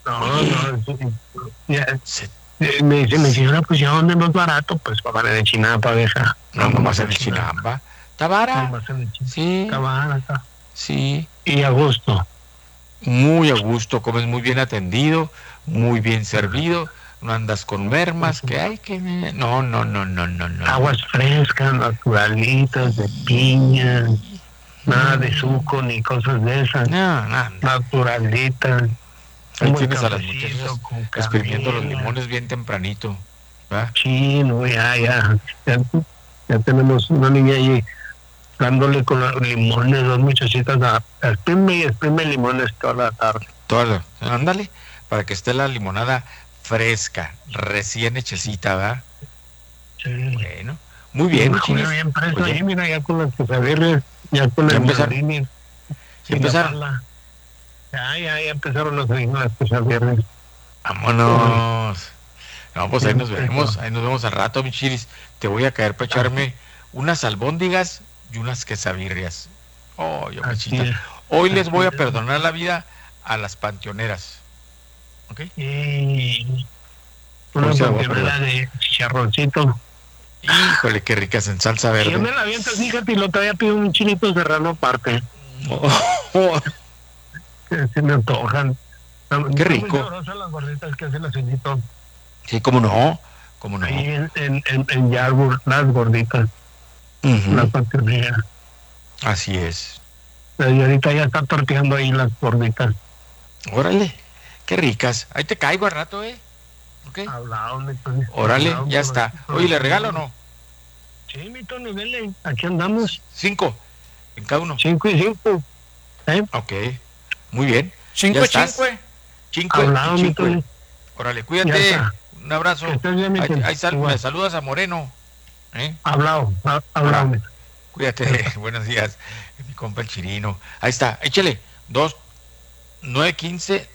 No, Oye, no, sí, ya, se- me dice, "No, pues ya dónde es más barato, pues para en el Chinapa, vieja, no, vamos nomás a en el Chinapa, Chinamba. Tabara, nomás en el Chinapa, sí, Cabana, acá, sí. y a gusto. Muy a gusto, comes muy bien atendido, muy bien Ajá. servido, no andas con mermas, que hay que... No, no, no, no, no, no, no. Aguas frescas, naturalitas, de piña, nada de suco ni cosas de esas, No, no, anda. naturalitas, Ahí un buen tienes a las cafecito muchachas con exprimiendo los canela, limones bien tempranito, ¿va? chino, ya, ya tenemos una niña ahí dándole con los limones, dos muchachitas, exprime y exprime limones toda la tarde. Todo, ándale, para que esté la limonada fresca, recién hechecita, ¿va? Sí. Bueno, muy Y bien, me mi jugué chilis. bien preso Oye, ahí, mira, ya con las quesadillas, ya con ya el empezaron, Maldini ya y la empezaron. pala. Ya empezaron las quesadillas. Uy, Vámonos. No, pues ahí nos vemos al rato, mi chilis. Te voy a caer para así, echarme unas albóndigas y unas quesabirrias. Oh, yo así machita. es, Hoy les así voy a es. perdonar la vida a las panteoneras. ¿Ok? Y Hoy una se la voy a perdonar. panteonera de chicharroncito. Híjole, qué ricas en salsa Y yo verde. me la aviento, fíjate, y lo todavía pido un chinito serrano aparte, que se me antojan. Qué Están muy rico. sabrosas las gorditas que hace la señorita. Sí, cómo no, cómo no. Ahí en Yarborough, las gorditas, la Ujú, panteonera. así es. La señorita ya está torteando ahí las gorditas. Órale, qué ricas. Ahí te caigo al rato, ¿eh? ¿Ok? Hablado, mi Tony, Órale, hablado ya está. por Oye, aquí ¿le regalo o andamos. no? Sí, mi Tony, dele, aquí andamos. 5 en cada uno. 5 y 5, ¿eh? Ok, muy bien. Ya Cinque, estás. cinque. Cinque y Hablado, mi cinque. Tony, Órale, ya cuídate. está. Un Que abrazo. estés bien, mi Tony, Me igual. saludas a Moreno. ¿Eh? Hablado, Ahora, mi Tony, cuídate. ya está. Buenos días. Mi compa el Chirino. Ahí está. Échale. 2, 9:15,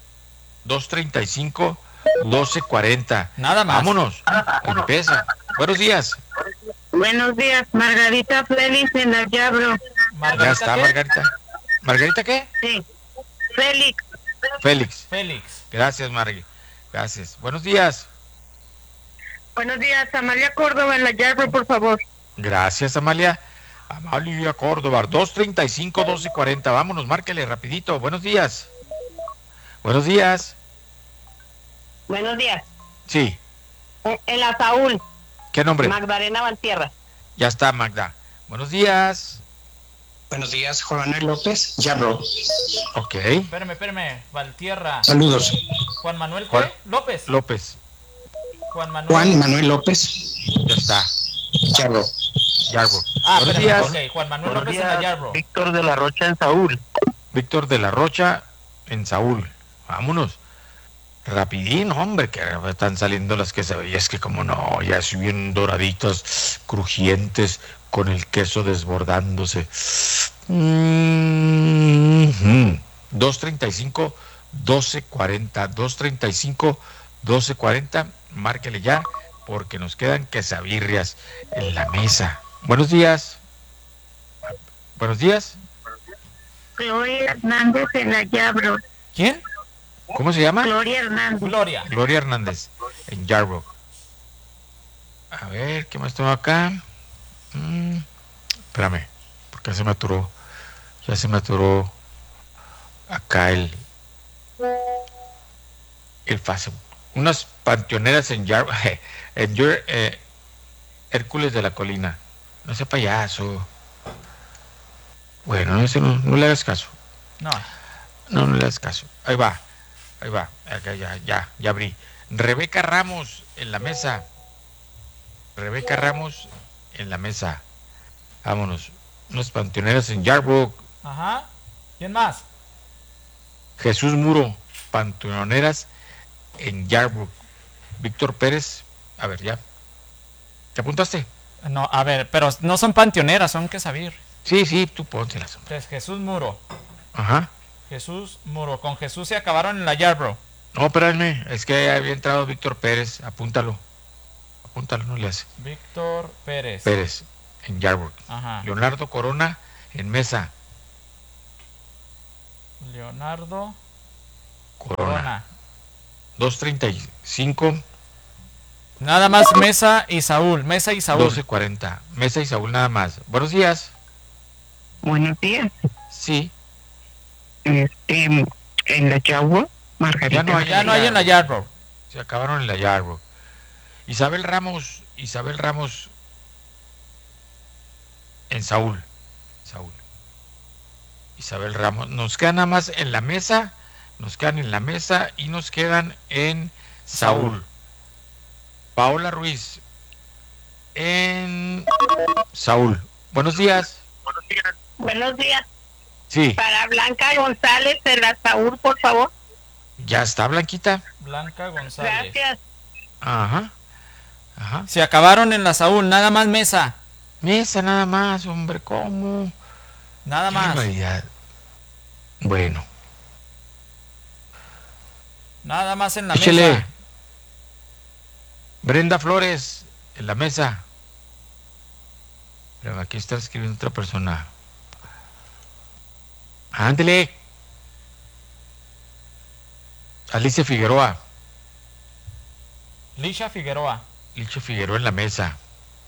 2:35, 12:40. Nada más. Vámonos. Empieza. Buenos días. Buenos días, Margarita Félix en la Yabro. Ya ¿Margarita está, qué? Margarita. ¿Margarita qué? Sí, Félix. Félix. Félix. Gracias, Margui. Gracias. Buenos días. Buenos días, Amalia Córdoba en la Yabro, por favor. Gracias, Amalia. Amalia Córdoba, 2:35, 12:40. Vámonos, márquele rapidito. Buenos días. Buenos días. Buenos días. Sí. En la Saúl, ¿Qué nombre? Magdalena Valtierra. Ya está, Magda. Buenos días. Buenos días, Juan Manuel López. Yarro. Ok. Espérame. Valtierra. Saludos. ¿Juan Manuel Juan qué? López. López. Juan Juan Manuel. Manuel López. Ya está. Yarro. Yarbo. Ah, Buenos espérame. días. Ok, Juan Manuel Buenos López en la días, Yarborough. Víctor de la Rocha en Saúl. Víctor de la Rocha en Saúl. Vámonos. Rapidín, hombre, que están saliendo las quesadillas que como no, ya son bien doraditas, crujientes, con el queso desbordándose. 2:35, 12:40, 2:35, 12:40, márquele ya, porque nos quedan quesabirrias en la mesa. Buenos días. Buenos días. Gloria Hernández en la Yabro. ¿Quién? ¿Cómo se llama? Gloria Hernández. Gloria. Gloria Hernández, en Yarborough. A ver, ¿qué más tengo acá? Espérame, porque ya se me aturó acá el Facebook. Unas panteoneras en Hércules de la Colina. No sea payaso. Bueno, ese no le hagas caso. No. No le hagas caso. Ahí va. Acá ya abrí. Rebeca Ramos en la mesa. Rebeca Ramos en la mesa. Vámonos. Unas panteoneras en Yarborough. Ajá. ¿Quién más? Jesús Muro, panteoneras en Yarborough. Víctor Pérez. A ver, ya. ¿Te apuntaste? No, a ver, pero no son panteoneras, son quesabir. Sí, tú póntelas. Entonces, Jesús Muro. Ajá. Jesús Muro. Con Jesús se acabaron en la Yarborough. No, espérame. Es que había entrado Víctor Pérez. Apúntalo, no le hace. Víctor Pérez. Pérez en Yarborough. Ajá. Leonardo Corona en Mesa. Leonardo Corona. 2:35. Nada más Mesa y Saúl. Mesa y Saúl. 12:40. Mesa y Saúl nada más. Buenos días. Buenos días. Sí. En la Yagua, Margarita. Ya no hay en la Yarborough. Se acabaron en la Yarborough. Isabel Ramos en Saúl. Isabel Ramos. Nos quedan nada más en la mesa. Nos quedan en la mesa y nos quedan en Saúl. Paola Ruiz en Saúl. Buenos días. Buenos días. Sí. Para Blanca González en la Saúl, por favor. Ya está, Blanquita. Blanca González. Gracias. Ajá. Se acabaron en la Saúl. Nada más Mesa. Mesa nada más, hombre, ¿cómo? Nada Qué más. barbaridad. Bueno. Nada más en la Échele. mesa. Brenda Flores en la mesa. Pero aquí está escribiendo otra persona. Ándele. Alicia Figueroa. Licha Figueroa. Licha Figueroa en la mesa.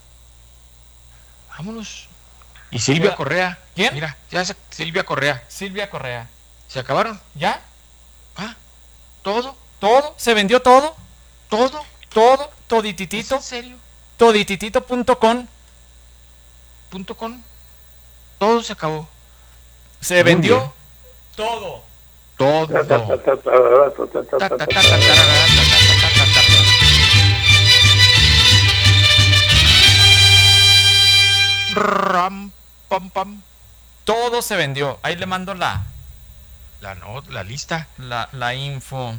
Vámonos. Y Silvia Correa. ¿Quién? Mira, Silvia Correa. Silvia Correa. ¿Se acabaron? ¿Ya? Ah, ¿todo? ¿Todo? ¿Se vendió todo? ¿Todo? Todo, ¿Es todititito, en serio? todititito.com. .com. Todo se acabó. Se Muy vendió bien. todo. Todo. Ram, pam, pam. Todo se vendió. Ahí le mando la lista. la info.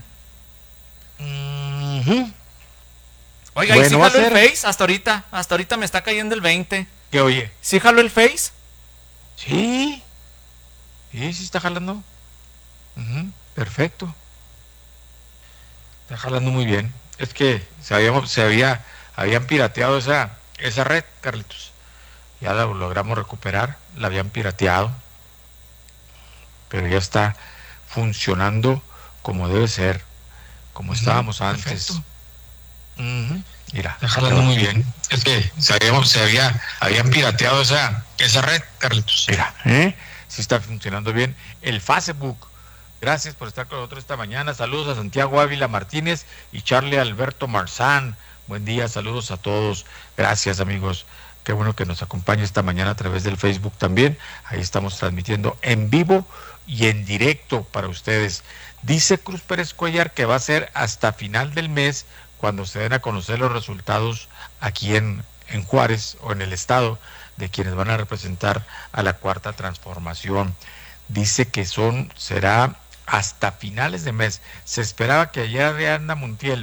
Ujú. Oiga, Bueno, ¿y si va a jaló el ser. Face? Hasta ahorita me está cayendo el 20. ¿Qué oye? ¿Sí jaló el Face? Sí. Sí está jalando. Ujú, perfecto. Está jalando muy bien. Es que habían pirateado esa red, Carlitos. Ya la logramos recuperar. La habían pirateado. Pero ya está funcionando como debe ser. Como estábamos antes. Perfecto. Mira, Está jalando muy bien. Es que habían pirateado esa red, Carlitos. Mira, sí está funcionando bien. El Facebook. Gracias por estar con nosotros esta mañana. Saludos a Santiago Ávila Martínez y Charlie Alberto Marzán. Buen día, saludos a todos. Gracias, amigos. Qué bueno que nos acompañe esta mañana a través del Facebook también. Ahí estamos transmitiendo en vivo y en directo para ustedes. Dice Cruz Pérez Cuellar que va a ser hasta final del mes cuando se den a conocer los resultados aquí en Juárez o en el estado de quienes van a representar a la Cuarta Transformación. Dice que será hasta finales de mes. Se esperaba que ayer Ariadna Montiel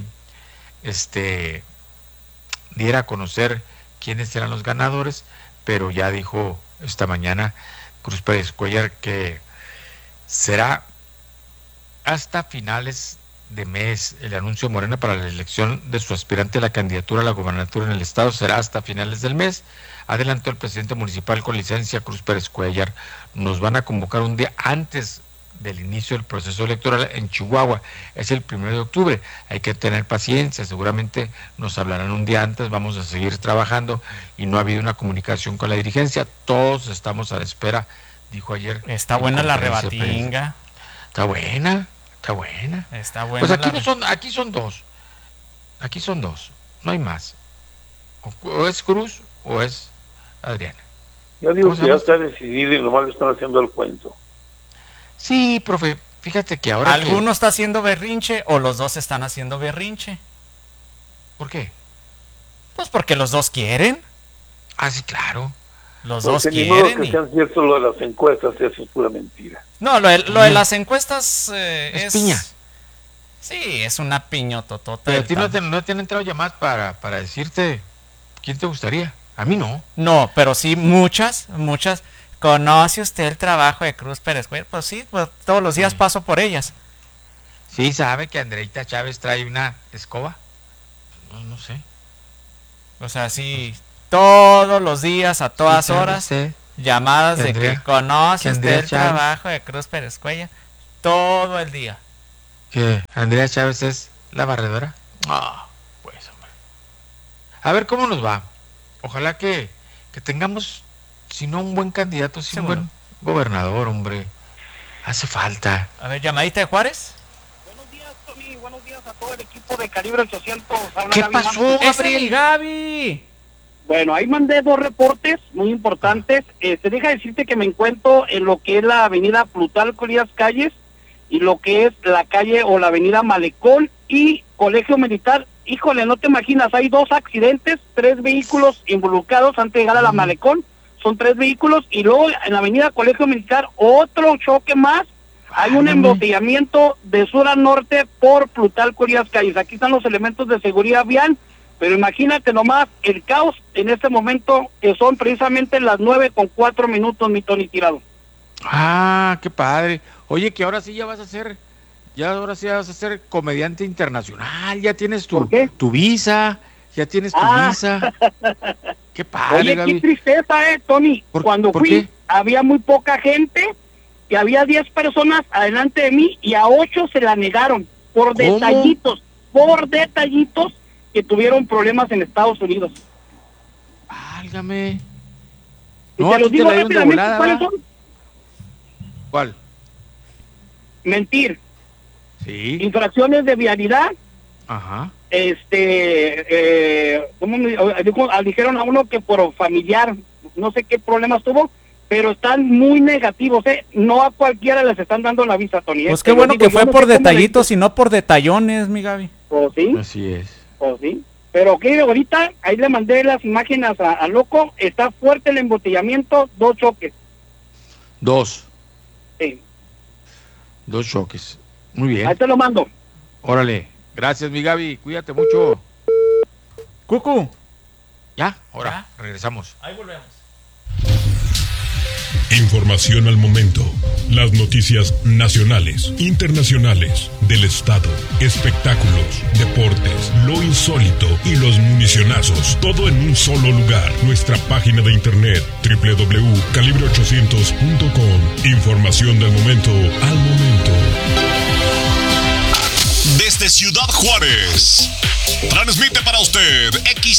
diera a conocer quiénes eran los ganadores, pero ya dijo esta mañana Cruz Pérez Cuellar que será hasta finales de mes. El anuncio de Morena para la elección de su aspirante a la candidatura a la gobernatura en el estado será hasta finales del mes. Adelantó el presidente municipal con licencia, Cruz Pérez Cuellar. Nos van a convocar un día antes del inicio del proceso electoral en Chihuahua. Es el 1 de octubre. Hay que tener paciencia. Seguramente nos hablarán un día antes. Vamos a seguir trabajando y no ha habido una comunicación con la dirigencia. Todos estamos a la espera, dijo ayer. Está buena la conferencia de prensa. rebatinga. Está buena. Está buena. Está buena. Pues aquí son dos. Aquí son dos. No hay más. O es Cruz o es Adriana. Yo digo ¿Cómo se que ya llama? está decidido y nomás le están haciendo el cuento. Sí, profe. Fíjate que ahora. ¿Alguno está haciendo berrinche o los dos están haciendo berrinche? ¿Por qué? Pues porque los dos quieren. Ah, sí, claro. Los dos Porque ni modo quieren. que sean ciertos lo de las encuestas, eso es pura mentira. No, lo de las encuestas es piña. Sí, es una piñototota. Pero a ti no te han entrado llamadas para decirte quién te gustaría. A mí no. No, pero sí muchas. ¿Conoce usted el trabajo de Cruz Pérez Cuellar? Pues sí, pues todos los días paso por ellas. Sí, sabe que Andreita Chávez trae una escoba. No sé. O sea, sí, todos los días, a todas Sí, sabe horas, usted llamadas de que conoce que usted Andrea el Chávez- trabajo de Cruz Pérez Cuellar. Todo el día. que Andrea Chávez es la barredora. Pues, hombre. A ver cómo nos va. Ojalá que tengamos, si no un buen candidato, si un buen gobernador, hombre. Hace falta. A ver, llamadita de Juárez. Buenos días, Tony. Buenos días a todo el equipo de Calibre 800. Habla ¿Qué Gaby pasó, Márquez. ¡Es Gabriel? el Gaby! Bueno, ahí mandé 2 reportes muy importantes. Te deja decirte que me encuentro en lo que es la avenida Plutarco Elías Calles y lo que es la calle o la avenida Malecón y Colegio Militar. Híjole, no te imaginas, hay 2 accidentes, 3 vehículos involucrados antes de llegar a la Malecón. Son 3 vehículos y luego en la avenida Colegio Militar otro choque más. Hay un embotellamiento de sur a norte por Plutarco Elías Calles. Aquí están los elementos de seguridad vial. Pero imagínate nomás el caos en este momento, que son precisamente las 9:04, mi Tony Tirado. Qué padre. Oye, que ahora sí ya vas a ser comediante internacional. Ya tienes ¿Por qué? tu visa. Ya tienes tu visa. Qué padre, Oye, Gaby. qué tristeza, Tony. Cuando ¿por fui, qué? había muy poca gente y había 10 personas adelante de mí y a 8 se la negaron por detallitos, que tuvieron problemas en Estados Unidos. Válgame. Y No, te los aquí te digo la dieron de rápidamente, volada, ¿cuáles ¿va? son? ¿Cuál? Mentir, Sí. infracciones de vialidad, Ajá. ¿cómo me dijeron a uno que por familiar, no sé qué problemas tuvo, pero están muy negativos, no a cualquiera les están dando la visa, Tony. Pues qué bueno que fue por detallitos y no por detallones, mi Gaby. Pues sí, Así es. pues sí. Pero que ahorita, ahí le mandé las imágenes a Loco, está fuerte el embotellamiento, 2 choques. 2 Sí. choques. Muy bien. Ahí te lo mando. Órale. Gracias, mi Gaby. Cuídate mucho. Cucu. Ya, ahora regresamos. Ahí volvemos. Información al momento. Las noticias nacionales, internacionales, del estado, espectáculos, deportes, lo insólito y los municionazos. Todo en un solo lugar. Nuestra página de internet www.calibre800.com. Información del momento al momento. Desde Ciudad Juárez, transmite para usted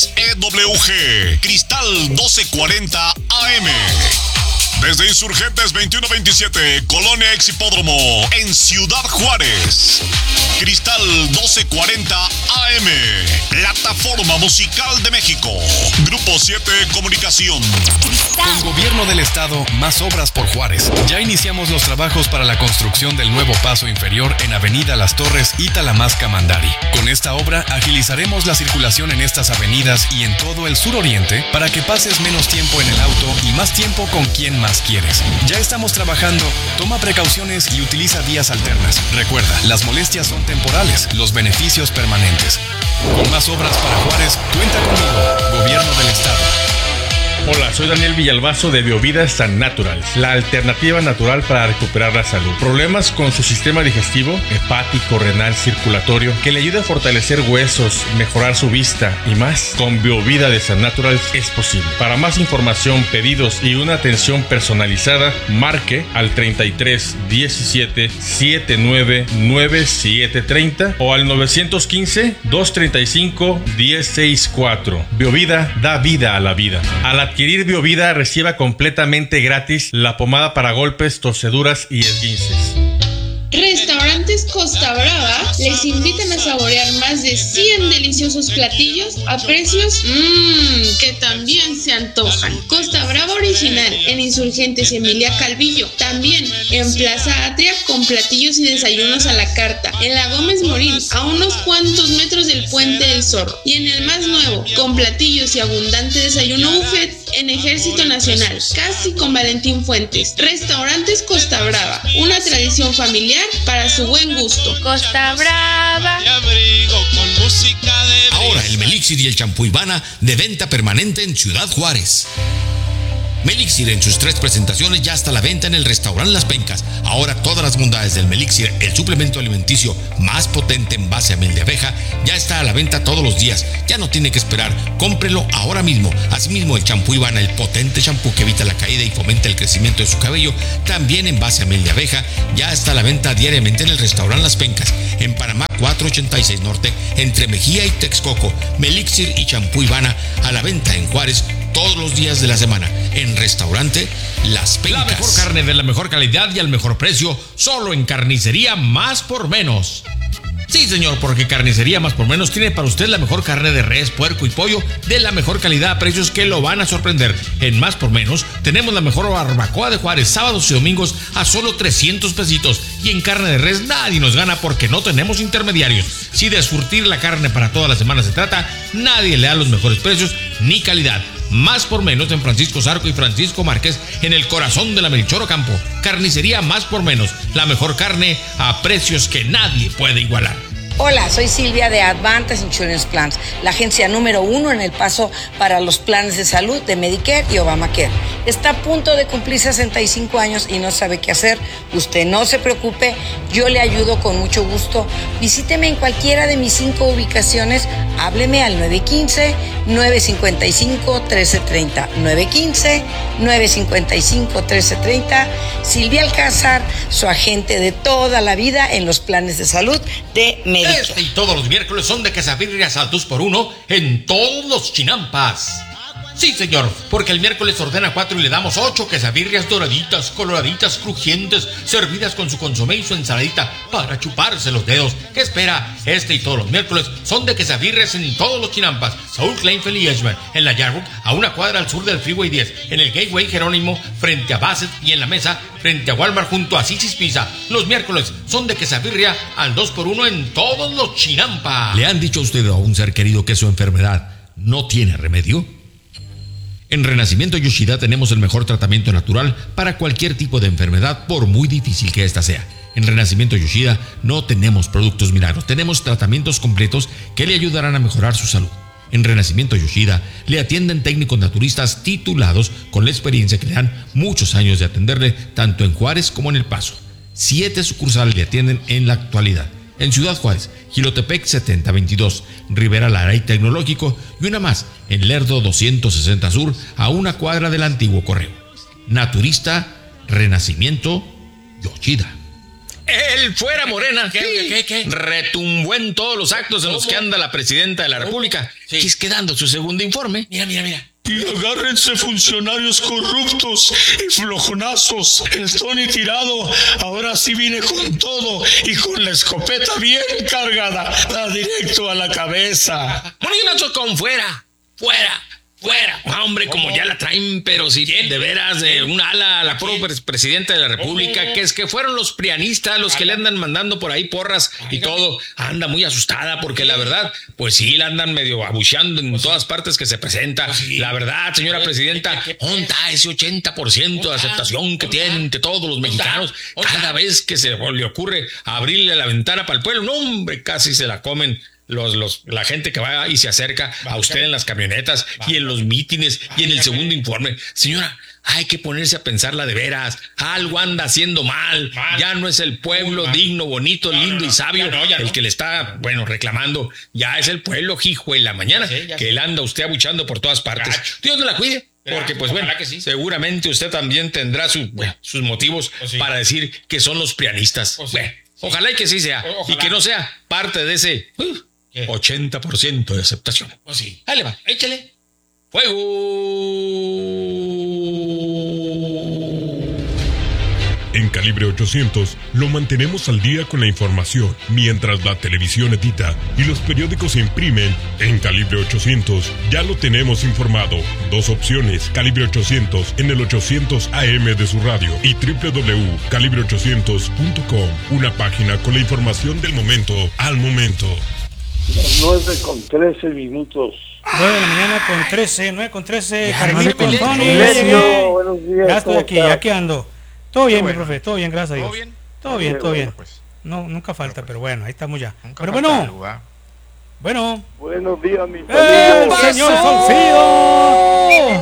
XEWG Cristal 1240 AM. Desde Insurgentes 2127, Colonia Ex Hipódromo, en Ciudad Juárez. Cristal 1240 AM, Plataforma Musical de México. Grupo 7 Comunicación. Con Gobierno del Estado, más obras por Juárez. Ya iniciamos los trabajos para la construcción del nuevo paso inferior en Avenida Las Torres y Talamasca Mandari. Con esta obra agilizaremos la circulación en estas avenidas y en todo el suroriente para que pases menos tiempo en el auto y más tiempo con quien más quieres. Ya estamos trabajando, toma precauciones y utiliza vías alternas. Recuerda, las molestias son temporales, los beneficios permanentes. Con más obras para Juárez, cuenta conmigo, Gobierno del Estado. Hola, soy Daniel Villalbazo de Biovida San Natural, la alternativa natural para recuperar la salud. Problemas con su sistema digestivo, hepático, renal, circulatorio, que le ayude a fortalecer huesos, mejorar su vista y más. Con Biovida de San Natural es posible. Para más información, pedidos y una atención personalizada, marque al 33 17 79 97 30 o al 915 235 1064. Biovida da vida a la vida. Al adquirir Biovida, reciba completamente gratis la pomada para golpes, torceduras y esguinces. Restaurantes Costa Brava les invitan a saborear más de 100 deliciosos platillos a precios que también se antojan. Costa Brava original en Insurgentes y Emilia Calvillo. También en Plaza Atria con platillos y desayunos a la carta. En la Gómez Morín, a unos cuantos metros del Puente del Zorro. Y en el más nuevo, con platillos y abundante desayuno buffet en Ejército Nacional, casi con Valentín Fuentes. Restaurantes Costa Brava, una tradición familiar para su buen gusto. Costa Brava. Ahora el Melixir y el champú Ivana de venta permanente en Ciudad Juárez. Melixir en sus 3 presentaciones ya está a la venta en el restaurante Las Pencas. Ahora todas las bondades del Melixir, el suplemento alimenticio más potente en base a miel de abeja, ya está a la venta todos los días. Ya no tiene que esperar, cómprelo ahora mismo. Asimismo el champú Ivana, el potente champú que evita la caída y fomenta el crecimiento de su cabello, también en base a miel de abeja, ya está a la venta diariamente en el restaurante Las Pencas, en Panamá 4 286 Norte, entre Mejía y Texcoco. Melixir y champú Ivana a la venta en Juárez todos los días de la semana. En Restaurante Las Pencas. La mejor carne de la mejor calidad y al mejor precio, solo en Carnicería Más por Menos. Sí, señor, porque Carnicería Más por Menos tiene para usted la mejor carne de res, puerco y pollo de la mejor calidad a precios que lo van a sorprender. En Más por Menos tenemos la mejor barbacoa de Juárez, sábados y domingos a solo 300 pesitos. Y en carne de res nadie nos gana porque no tenemos intermediarios. Si de surtir la carne para toda la semana se trata, nadie le da los mejores precios ni calidad. Más por Menos en Francisco Zarco y Francisco Márquez, en el corazón de la Melchor Ocampo. Carnicería Más por Menos, la mejor carne a precios que nadie puede igualar. Hola, soy Silvia de Advantage Insurance Plans, la agencia número 1 en El Paso para los planes de salud de Medicare y Obamacare. Está a punto de cumplir 65 años y no sabe qué hacer. Usted no se preocupe, yo le ayudo con mucho gusto. Visíteme en cualquiera de mis 5 ubicaciones. Hábleme al 915-955-1330. 915-955-1330. Silvia Alcázar, su agente de toda la vida en los planes de salud de Medicare. Este y todos los miércoles son de quesadillas al 2x1 en todos los chinampas. Sí, señor, porque el miércoles ordena 4 y le damos 8 quesadillas doraditas, coloraditas, crujientes, servidas con su consomé y su ensaladita para chuparse los dedos. ¿Qué espera? Este y todos los miércoles son de quesadillas en todos los chinampas. Saúl Kleinfeld y Edgeman, en la Yarwood, a una cuadra al sur del Freeway 10, en el Gateway Jerónimo, frente a Bassett, y en la Mesa, frente a Walmart, junto a Sissy's Pizza. Los miércoles son de quesadilla al 2x1 en todos los chinampas. ¿Le han dicho a usted a un ser querido que su enfermedad no tiene remedio? En Renacimiento Yoshida tenemos el mejor tratamiento natural para cualquier tipo de enfermedad, por muy difícil que ésta sea. En Renacimiento Yoshida no tenemos productos milagros, tenemos tratamientos completos que le ayudarán a mejorar su salud. En Renacimiento Yoshida le atienden técnicos naturistas titulados con la experiencia que le dan muchos años de atenderle tanto en Juárez como en El Paso. 7 sucursales le atienden en la actualidad. En Ciudad Juárez, Jilotepec 7022, Rivera Lara y Tecnológico, y una más en Lerdo 260 Sur, a una cuadra del antiguo correo. Naturista Renacimiento Yoshida. El fuera Morena, ¿Qué? Retumbó en todos los actos en los que anda la presidenta de la República. Sí. Quedando su segundo informe. Mira. Y agárrense, funcionarios corruptos y flojonazos. El Tony tirado ahora sí viene con todo y con la escopeta bien cargada. Da directo a la cabeza. Morena con fuera. Hombre, como ya la traen, pero si de veras de una ala a la propia presidenta de la República, que es que fueron los prianistas los que le andan mandando por ahí porras y todo. Anda muy asustada porque la verdad, pues sí, la andan medio abucheando en todas partes que se presenta. La verdad, señora presidenta, ¿dónde está ese 80% de aceptación que tienen entre todos los mexicanos? Cada vez que se le ocurre abrirle la ventana para el pueblo, no, hombre, casi se la comen la gente que va y se acerca a usted en las camionetas y en los mítines y en el segundo informe. Señora, hay que ponerse a pensarla de veras. Algo anda haciendo mal. Ya no es el pueblo digno, bonito, lindo y sabio el que le está, reclamando. Ya es el pueblo, hijo de la mañana, que le anda usted abuchando por todas partes. Dios me la cuide. Porque seguramente usted también tendrá sus motivos para decir que son los prianistas. Ojalá y que sí sea. Y que no sea parte de ese 80% de aceptación. Ahí le va, échale. ¡Fuego! En Calibre 800 lo mantenemos al día con la información, mientras la televisión edita y los periódicos se imprimen. En Calibre 800 ya lo tenemos informado. 2 opciones: Calibre 800 en el 800 AM de su radio y www.calibre800.com, una página con la información del momento al momento. 9:13. 9 de la mañana con 13, 9:13. Carmelo Buenos días. Ya estoy aquí, ya que ando. Todo bien, mi profe, todo bien, gracias a Dios. ¿Todo bien? Todo bien. No, nunca falta, pero bueno, ahí estamos ya. Pero bueno. Buenos días, mi familia. Señor Solfido.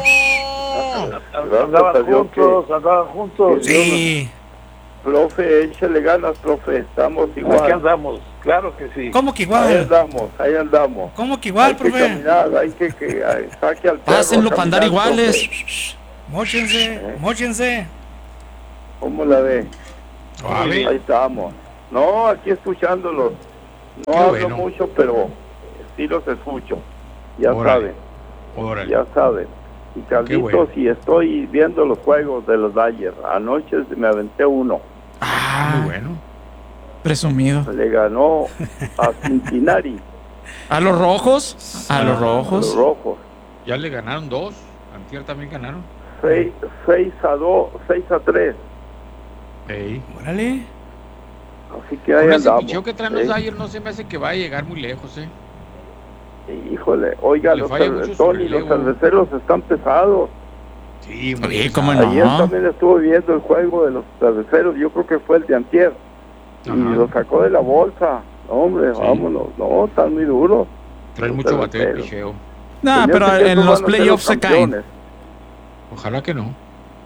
Andaban juntos. Sí. Profe, échale ganas, profe. Estamos igual. Aquí andamos, claro que sí. ¿Cómo que igual? Ahí andamos. ¿Cómo que igual, profe? Hay que saque al perro. Pásenlo para andar iguales. Móchense. ¿Cómo la ve? Ahí estamos. No, aquí escuchándolos. No Qué hablo bueno. mucho, pero sí los escucho. Ya Órale. saben, Órale. ya saben. Y Carlitos, bueno. y estoy viendo los juegos de los Dodgers. Anoche me aventé uno. Muy bueno. Presumido. Le ganó a Cincinnati. ¿A los rojos? A los rojos. Los rojos. Ya le ganaron 2. Antier también ganaron. 6-2, 6-3. Ey. Órale. Así que ahí Con ese andamos. picheo que traen los Dodgers no se me hace que vaya a llegar muy lejos, Híjole, oiga, Le los falla mucho su Tony, los relevo. cerveceros están pesados. Sí, Sí, cómo Ayer no. también estuve viendo el juego de los cerveceros, yo creo que fue el de antier. Y lo sacó de la bolsa. No, hombre, vámonos. No, están muy duros. Traen Los mucho bateo y cerveceros. picheo. No, Se me pero hace que en esos los van a ser playoffs se caen. campeones. Ojalá que no.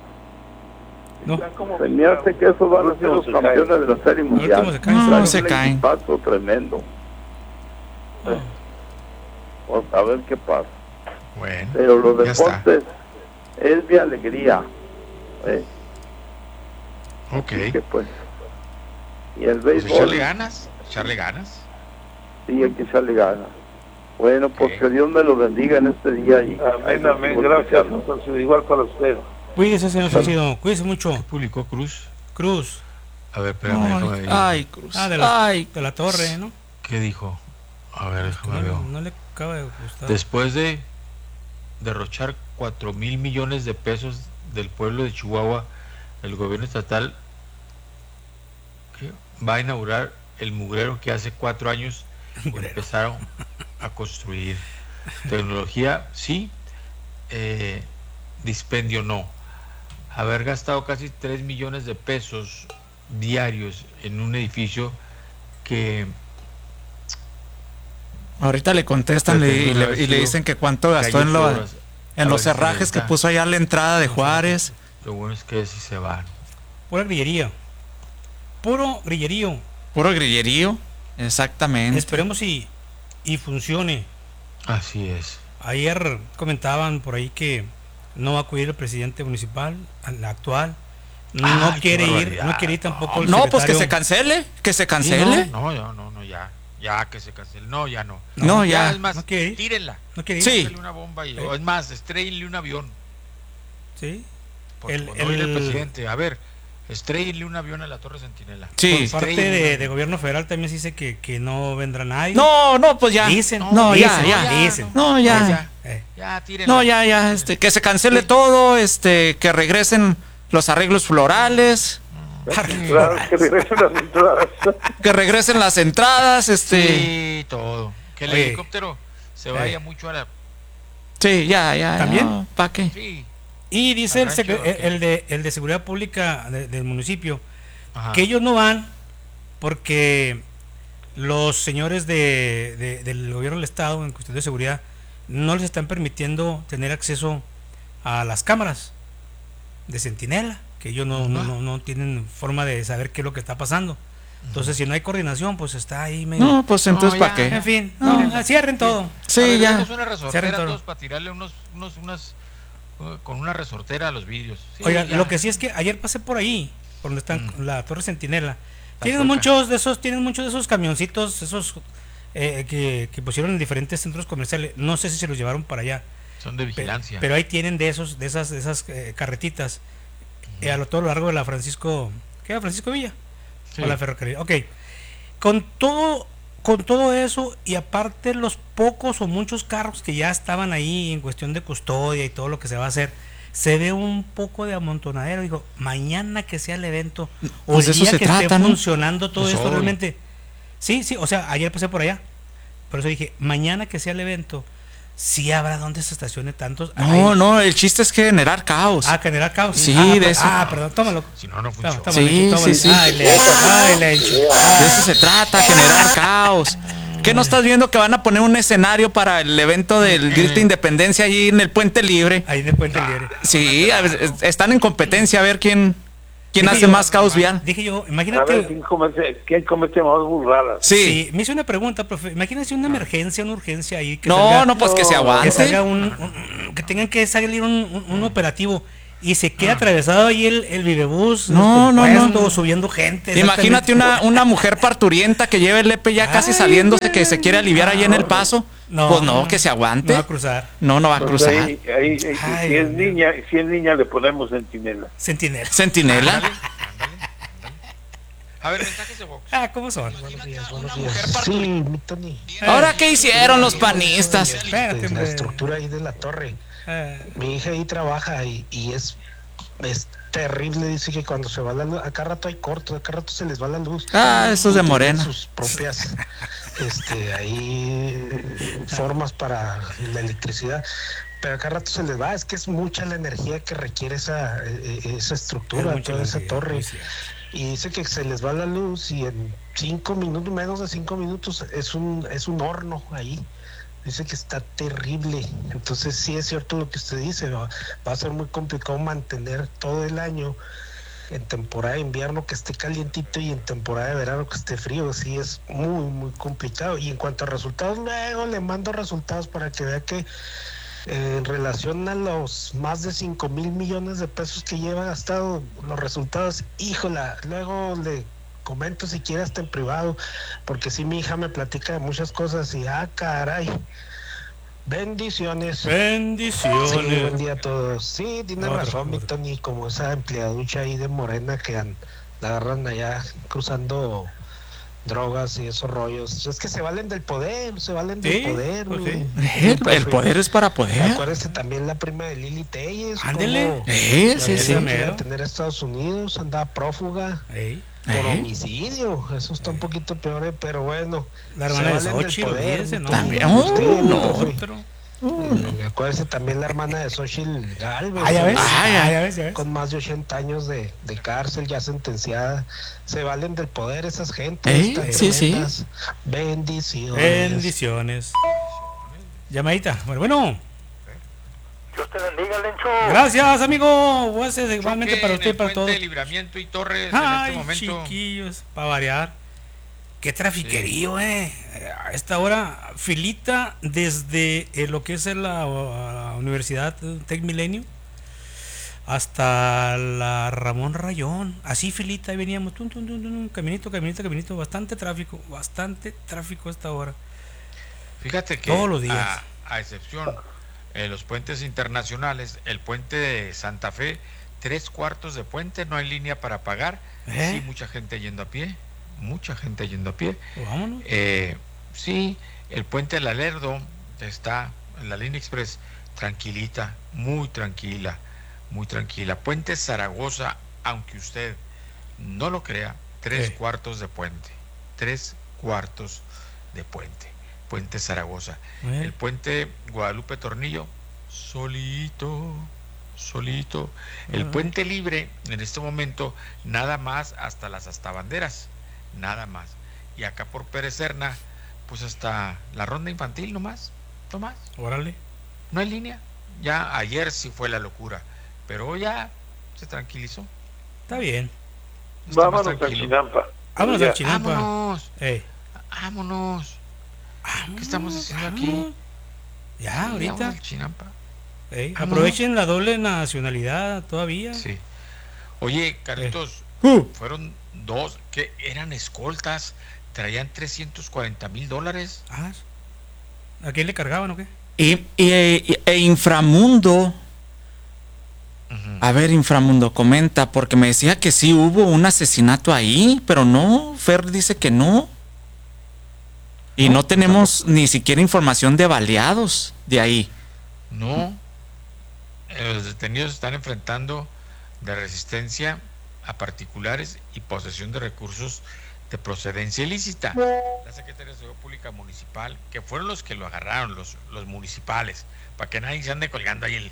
Se me hace que esos van a ser los campeones de la Serie Mundial. último se caen. No, Traen se un caen. equipazo tremendo. Pues, a ver qué pasa. Bueno. Pero los ya está. deportes es mi alegría. Ok. Así que, pues, y el Pues béisbol, echarle ganas. Echarle ganas. sí, hay que echarle ganas. Bueno, pues que Dios me lo bendiga en este día. Y Amén, amén. Gracias, entonces, igual para usted. Cuídese, señor Salcido. Cuídese mucho. Publicó Cruz. Cruz. A ver, espérame. déjame ver. Ay, Cruz. De la torre, ¿no? ¿Qué dijo? A ver, déjame ver. No le acaba de gustar. Después de derrochar 4,000 millones de pesos del pueblo de Chihuahua, el gobierno estatal va a inaugurar el mugrero que hace 4 años empezaron a construir. Tecnología, sí. Dispendio, no. Haber gastado casi 3 millones de pesos diarios en un edificio que Ahorita le contestan y le dicen que cuánto gastó en, los cerrajes que puso allá a la entrada de Juárez. Lo bueno es que sí se van. Pura grillería. Puro grillerío. Puro grillerío, exactamente. Esperemos y funcione. Así es. Ayer comentaban por ahí que no va a acudir el presidente municipal, el actual. No quiere ir tampoco el No, secretario. pues que se cancele. No, ya que se cancele. No, ya no. No, ya. Es más, no quiere ir. tírenla. No quiere ir. Sí. Tírenle una bomba o es más, estréllenle un avión. Sí. Porque no ir el presidente. A ver, estréllenle un avión a la Torre Centinela. Sí. Por parte de gobierno federal también se dice que no vendrá nadie. No, pues ya. Dicen. Dicen. No, ya. Ya, tírenla. No, ya, que se cancele todo, que regresen los arreglos florales. Claro, que regresen las entradas. Que regresen las entradas, Sí, todo. Que el Oye. helicóptero se vaya mucho a la... Sí, ya. ¿También? No, ¿para qué? Sí. Y dice Al rancho, el de seguridad pública del municipio Ajá. que ellos no van porque los señores del gobierno del estado en cuestión de seguridad no les están permitiendo tener acceso a las cámaras de centinela, que ellos no tienen forma de saber qué es lo que está pasando. Entonces, si no hay coordinación, pues está ahí medio... No, pues entonces, ¿para qué? En fin, cierren todo. Sí, ya. Una resortera Cierren a todo. todos para tirarle unas con una resortera a los vídeos. Sí, Oiga, ya. lo que sí es que ayer pasé por ahí, por donde están la Torre Centinela. Tienen cerca. muchos de esos camioncitos, esos que pusieron en diferentes centros comerciales. No sé si se los llevaron para allá. Son de vigilancia. Pero ahí tienen de esas carretitas a lo largo de la Francisco Villa. Sí. O la ferrocarril. Ok. Con todo eso y aparte los pocos o muchos carros que ya estaban ahí en cuestión de custodia y todo lo que se va a hacer, se ve un poco de amontonadero. Digo, mañana que sea el evento o Pues el de eso día se que trata, esté ¿no? funcionando todo Pues esto obvio. realmente. Sí, o sea, ayer pasé por allá. Por eso dije, mañana que sea el evento, sí habrá donde se estacione tantos. No, el chiste es generar caos. Generar caos. Sí, de eso. perdón, tómalo. Si no, no funciona. Sí. Ay, De eso se trata, generar caos. ¿Qué no estás viendo que van a poner un escenario para el evento del Grito de Independencia allí en el Puente Libre? Ahí en el Puente Libre. Sí, están en competencia a ver quién Dije hace yo, más caos vial. Dije yo, A ver imagínate. quién comete más burradas. Sí. Me hice una pregunta, profe. Imagínense una emergencia, una urgencia ahí. Que No, salga, no, pues que se aguante. Que salga que tengan que salir un operativo y se queda atravesado ahí el vivebús, No, subiendo gente. Imagínate una mujer parturienta que lleva el Lepe ya casi saliéndose, que se quiere aliviar ahí en el paso. Pues no, que se aguante. No va a cruzar. No va a cruzar. Ahí, si es niña le ponemos centinela. Centinela. A ver, mensajes de Vox. ¿Cómo son? Buenos días. Sí, mi Tony. ¿Ahora qué hicieron los panistas? Espérate, la estructura ahí de la torre. Mi hija ahí trabaja y es terrible. Dice que cuando se va la luz, acá rato hay cortos, acá rato se les va la luz. Eso es de Morena. Sus propias ahí formas para la electricidad. Pero acá rato se les va, es que es mucha la energía que requiere esa estructura, toda esa torre. Y dice que se les va la luz y en 5 minutos, menos de 5 minutos, es un horno ahí. Dice que está terrible. Entonces sí es cierto lo que usted dice, va a ser muy complicado mantener todo el año en temporada de invierno que esté calientito y en temporada de verano que esté frío. Sí es muy, muy complicado. Y en cuanto a resultados, luego le mando resultados para que vea que en relación a los más de 5,000 millones de pesos que lleva gastado, los resultados, híjola, luego le comento si quiere hasta en privado, porque sí mi hija me platica de muchas cosas y caray. Bendiciones. Sí, buen día a todos. Sí, tiene razón, mi Tony, como esa empleaducha ahí de Morena que la agarran allá cruzando drogas y esos rollos. Es que se valen del poder, poder. Pues sí. El poder es para poder. Acuérdese también la prima de Lili Telles. Ándele. Sí. Tener a Estados Unidos, andaba prófuga. Por homicidio. Eso está un poquito peor, pero bueno. La hermana de Xochitl, ¿no? También. Acuérdese también la hermana de Xochitl Gálvez. Ya ves. Con más de 80 años de cárcel, ya sentenciada. Se valen del poder esas gentes. Sí. Bendiciones. Llamadita. Bueno. Dios te bendiga, Lencho. Gracias, amigo. Pues, igualmente para usted y para todos. Libramiento y Torres en este momento. Chiquillos, para variar. Qué trafiquerío, A esta hora, filita desde lo que es la Universidad Tec Milenio hasta la Ramón Rayón. Así filita, ahí veníamos. Caminito. Bastante tráfico a esta hora. Fíjate que todos los días. A excepción los puentes internacionales, el puente de Santa Fe, 3/4 de puente, no hay línea para pagar. Sí, mucha gente yendo a pie. Pues vámonos. Sí, el puente del Alerdo está en la línea express tranquilita, muy tranquila. Puente Zaragoza, aunque usted no lo crea, 3/4 de puente. 3/4 de puente. Puente Zaragoza. El puente Guadalupe Tornillo, solito. El puente libre en este momento nada más hasta las Banderas, nada más. Y acá por Pérez Serna, pues hasta la ronda infantil nomás. Órale. No hay línea. Ya ayer sí fue la locura, pero hoy ya se tranquilizó. Está bien. Vámonos a Chinampa. Vámonos. ¿Qué estamos haciendo aquí? Ya, ahorita. Chinampa. Aprovechen la doble nacionalidad todavía. Sí. Oye, Carlitos, fueron 2 que eran escoltas, traían $340,000. ¿A quién le cargaban o qué? E Inframundo. A ver, Inframundo, comenta, porque me decía que sí hubo un asesinato ahí, pero no, Fer dice que no. Y no tenemos ni siquiera información de baleados de ahí. No. Los detenidos están enfrentando de resistencia a particulares y posesión de recursos de procedencia ilícita. La Secretaría de Seguridad Pública Municipal, que fueron los que lo agarraron, los municipales, para que nadie se ande colgando ahí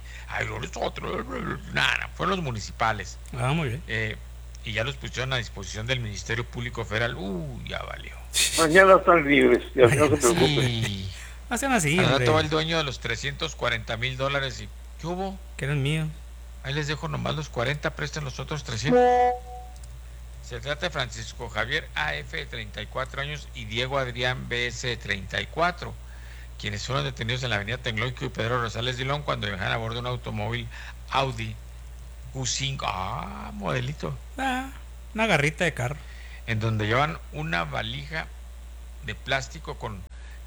nada, fueron los municipales. Muy bien. Y ya los pusieron a disposición del Ministerio Público Federal. Ya valió. Mañana están libres, ya no se preocupen. Sí. Hacen así. Al rato va el dueño de los $340,000 y ¿qué hubo? Que eran míos. Ahí les dejo nomás los 40, presten los otros 300. Se trata de Francisco Javier AF, de 34 años, y Diego Adrián BS, de 34, quienes fueron detenidos en la avenida Tecnológico y Pedro Rosales Dilón cuando viajaban a bordo de un automóvil Audi Q5, modelito. Una garrita de carro. En donde llevan una valija de plástico con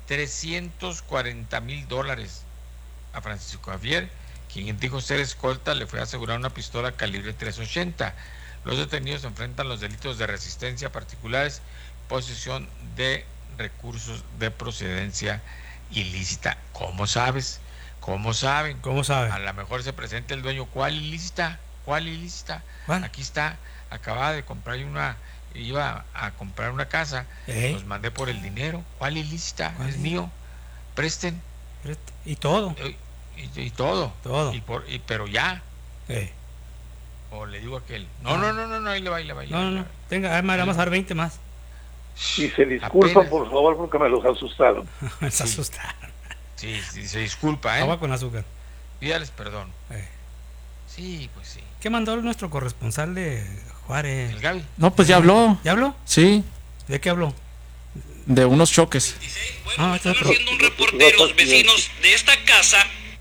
$340,000 a Francisco Javier, quien dijo ser escolta, le fue a asegurar una pistola calibre .380. Los detenidos enfrentan los delitos de resistencia a particulares, posesión de recursos de procedencia ilícita. ¿Cómo sabes? ¿Cómo saben? ¿Cómo saben? A lo mejor se presenta el dueño. ¿Cuál ilícita? ¿Cuál ilícita? ¿Cuál? Aquí está. Acababa de comprar iba a comprar una casa. Los mandé por el dinero. ¿Cuál ilícita? Es mío. Presten. Y todo. Y todo. Todo. Pero ya. O le digo a aquel. No, ahí le va. No. Tenga, me vamos a dar 20 más. Y se disculpan, por favor, porque me los asustaron. Me asustaron. Sí, se disculpa, Agua con azúcar. Pídales perdón. Sí, pues sí. ¿Qué mandó nuestro corresponsal de Juárez? El Gaby. No, pues ya habló. ¿Ya habló? Sí. ¿De qué habló? De unos choques. Están haciendo un reporte de los vecinos de esta casa.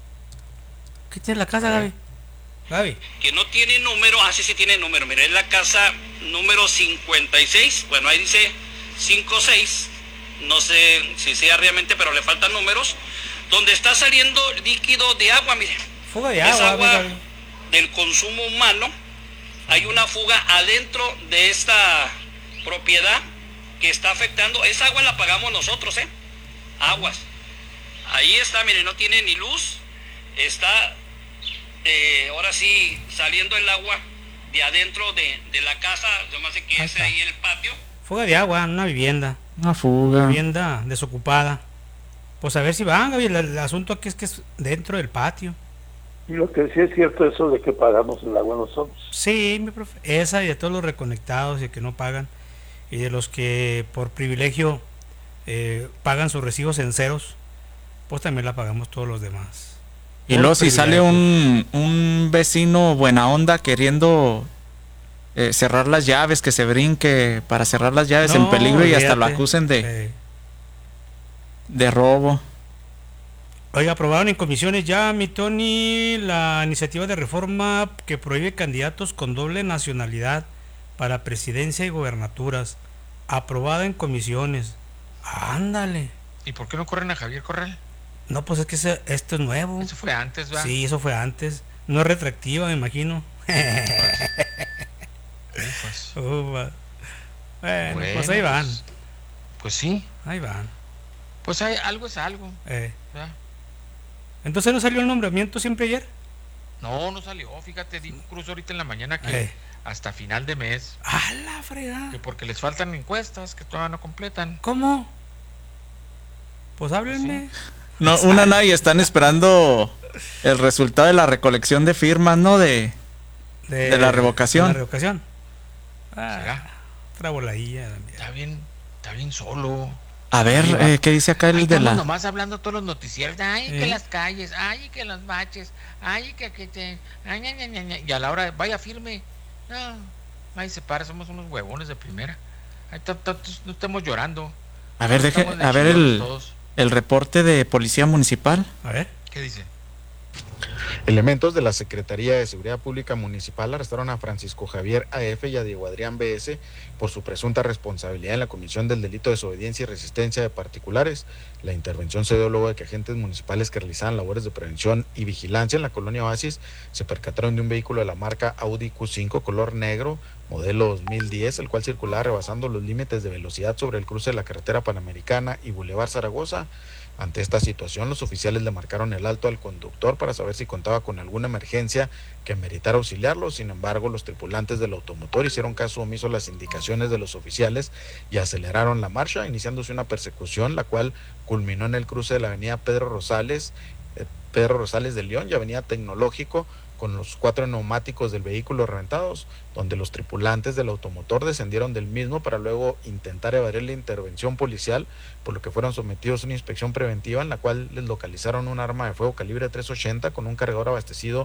¿Qué tiene la casa, Gaby? Gaby. Que no tiene número. Sí tiene número. Mira, es la casa número 56. Bueno, ahí dice 56. No sé si sea realmente, pero le faltan números. Donde está saliendo líquido de agua, mire. Fuga de agua. Es agua Gaby. del consumo humano. Hay una fuga adentro de esta propiedad que está afectando. Esa agua la pagamos nosotros, Aguas. Ahí está, mire, no tiene ni luz. Está, ahora sí, saliendo el agua de adentro de la casa. Yo más sé que es ahí el patio. Fuga de agua en una vivienda. Una fuga. Vivienda desocupada. Pues a ver si van, Gaby. El asunto aquí es que es dentro del patio. Y lo que sí es cierto, eso de que pagamos el agua nosotros. Sí, mi profe. Esa y de todos los reconectados y que no pagan. Y de los que por privilegio pagan sus recibos en ceros, pues también la pagamos todos los demás. Y luego si sale un vecino buena onda queriendo cerrar las llaves, que se brinque para cerrar las llaves en peligro y hasta lo acusen de robo. Oiga, aprobaron en comisiones ya, mi Tony, la iniciativa de reforma que prohíbe candidatos con doble nacionalidad para presidencia y gobernaturas. Aprobada en comisiones. Ándale. ¿Y por qué no corren a Javier Corral? No, pues es que esto es nuevo. Eso fue antes, ¿verdad? Sí, eso fue antes. No es retroactiva, me imagino. Bueno, pues ahí van. Pues sí. Ahí van. Pues algo es algo. Entonces no salió el nombramiento siempre ayer. No salió. Fíjate, dijo Cruz ahorita en la mañana que hasta final de mes. ¡A la fregada! Que porque les faltan encuestas que todavía no completan. ¿Cómo? Pues háblenme. No, y están esperando el resultado de la recolección de firmas, ¿no? De la revocación. De la revocación. Otra voladilla. Está bien solo. A ver, ¿qué dice acá el de la...? Nomás hablando todos los noticieros. Ay, que las calles, ay, que los baches, ay, y a la hora, vaya firme. No, ahí se para, somos unos huevones de primera. Ahí no estamos llorando. A ver, el reporte de Policía Municipal. A ver. ¿Qué dice? Elementos de la Secretaría de Seguridad Pública Municipal arrestaron a Francisco Javier A.F. y a Diego Adrián B.S. por su presunta responsabilidad en la comisión del delito de desobediencia y resistencia de particulares. La intervención se dio luego de que agentes municipales que realizaban labores de prevención y vigilancia en la colonia Oasis se percataron de un vehículo de la marca Audi Q5 color negro, modelo 2010, el cual circulaba rebasando los límites de velocidad sobre el cruce de la carretera Panamericana y Boulevard Zaragoza. Ante esta situación, los oficiales le marcaron el alto al conductor para saber si contaba con alguna emergencia que meritara auxiliarlo. Sin embargo, los tripulantes del automotor hicieron caso omiso a las indicaciones de los oficiales y aceleraron la marcha, iniciándose una persecución, la cual culminó en el cruce de la avenida Pedro Rosales de León y avenida Tecnológico, con los 4 neumáticos del vehículo reventados, donde los tripulantes del automotor descendieron del mismo para luego intentar evadir la intervención policial, por lo que fueron sometidos a una inspección preventiva en la cual les localizaron un arma de fuego calibre .380 con un cargador abastecido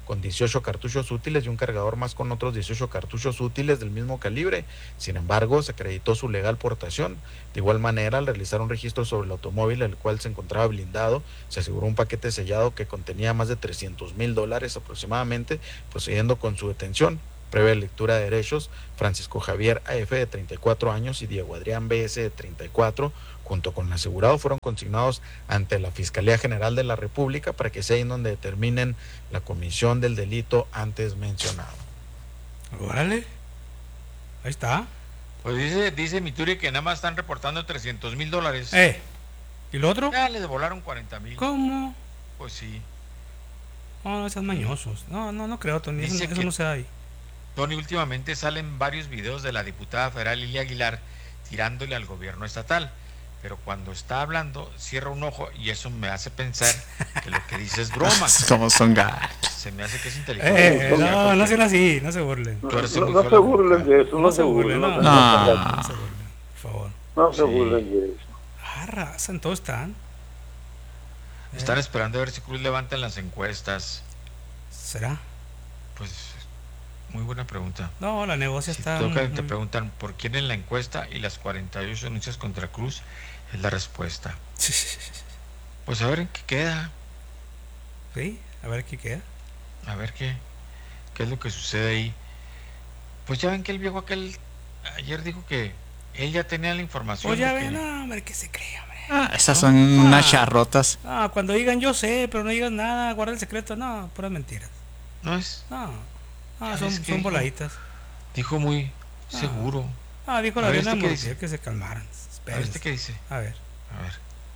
con 18 cartuchos útiles y un cargador más con otros 18 cartuchos útiles del mismo calibre. Sin embargo, se acreditó su legal portación. De igual manera, al realizar un registro sobre el automóvil, el cual se encontraba blindado, se aseguró un paquete sellado que contenía más de $300,000 aproximadamente, procediendo con su detención. Previa lectura de derechos, Francisco Javier A.F. de 34 años y Diego Adrián B.S. de 34, junto con el asegurado, fueron consignados ante la Fiscalía General de la República para que sea ahí donde determinen la comisión del delito antes mencionado. Órale, ahí está. Pues dice Mituri que nada más están reportando $300,000. ¿Y lo otro? Ya le devolaron 40,000. ¿Cómo? Pues sí. No sean mañosos. No creo, Tony. Eso no se da ahí. Tony, últimamente salen varios videos de la diputada federal Lilia Aguilar tirándole al gobierno estatal, pero cuando está hablando cierra un ojo y eso me hace pensar que lo que dice es broma. Como son gachos. Se me hace que es inteligente. No sean así, no se burlen. No se burlen de eso, no se burlen. No se burlen, por favor. No se burlen de eso. Arrasan, todos están. Están esperando a ver si Cruz levanta en las encuestas. ¿Será? Pues muy buena pregunta. No, la negocia está... Te preguntan por quién en la encuesta y las 48 denuncias contra Cruz es la respuesta. Pues a ver en qué queda. Sí, a ver qué queda. A ver qué es lo que sucede ahí. Pues ya ven que el viejo aquel ayer dijo que él ya tenía la información. Pues ya ven, hombre, que se cree, hombre. Esas son unas charrotas. Cuando digan yo sé, pero no digas nada, guarda el secreto, no, puras mentiras. No es. Son voladitas. Dijo muy seguro. Dijo la Diana que se calmaran. A ver, ¿qué dice? A ver.